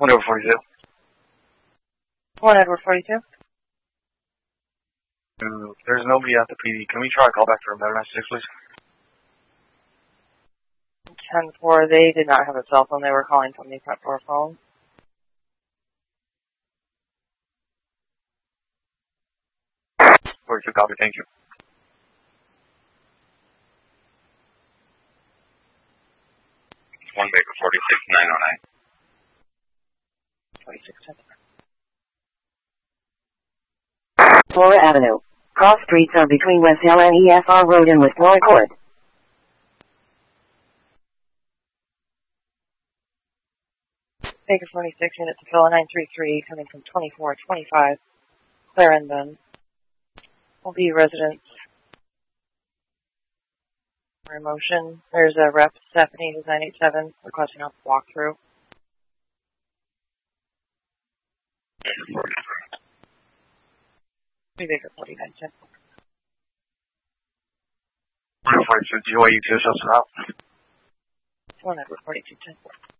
1 over 42. 1 Edward 42. There's nobody at the PD. Can we try a call back for a better message, please? 10-4, they did not have a cell phone. They were calling from the front door phone. Or to copy, thank you. One Baker 46909. 4610. Flora Avenue. Cross streets are between West Hill and EFR Road and West Flora Court. Baker 46, unit to Phila 933, coming from 2425 Clarendon. Will be residents. For motion. There's a rep, Stephanie, who's 987, requesting a walkthrough. Baker 4910. 1 over 42, GYU, QSL, out. 1 Edward 4210.